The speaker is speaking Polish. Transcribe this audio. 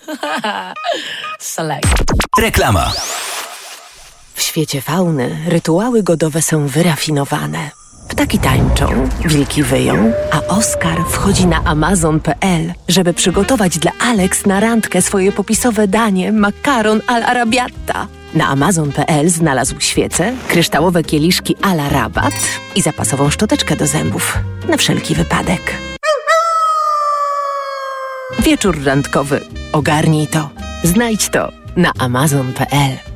Select. Reklama. W świecie fauny rytuały godowe są wyrafinowane. Ptaki tańczą, wilki wyją, a Oskar wchodzi na Amazon.pl, żeby przygotować dla Alex na randkę swoje popisowe danie makaron all'arrabbiata. Na Amazon.pl znalazł świece, kryształowe kieliszki à la rabat i zapasową szczoteczkę do zębów. Na wszelki wypadek. Wieczór randkowy. Ogarnij to. Znajdź to na Amazon.pl.